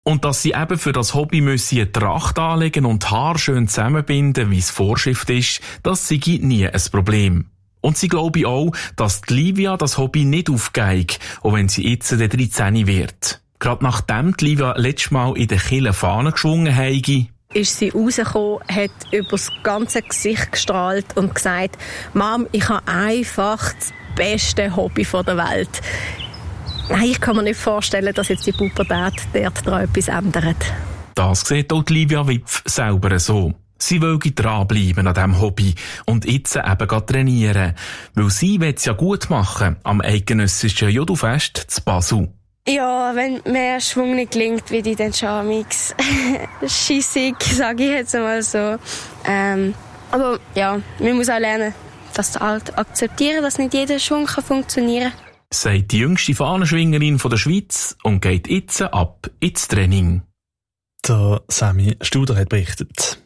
Und dass sie eben für das Hobby eine Tracht anlegen und die Haare schön zusammenbinden, wie es Vorschrift ist, das sei nie ein Problem. Und sie glaube auch, dass die Livia das Hobby nicht aufgeht, auch wenn sie jetzt 13 wird. Gerade nachdem die Livia letztes Mal in der Kirche Fahnen geschwungen habe, ist sie rausgekommen, hat über das ganze Gesicht gestrahlt und gesagt, Mom, ich habe einfach das beste Hobby der Welt. Nein, ich kann mir nicht vorstellen, dass jetzt die Pubertät dort daran etwas ändert. Das sieht auch Livia Wipf selber so. Sie will dranbleiben an diesem Hobby und jetzt eben trainieren. Weil sie will es ja gut machen am eidgenössischen Judo-Fest zu Basel. Ja, wenn mehr Schwung nicht gelingt, wie die dann schon mix schissig, sage ich jetzt einmal so. Aber ja, man muss auch lernen, das halt akzeptieren, dass nicht jeder Schwung funktionieren kann. Sagt die jüngste Fahnenschwingerin der Schweiz und geht jetzt ab ins Training. Der Sami Studer hat berichtet.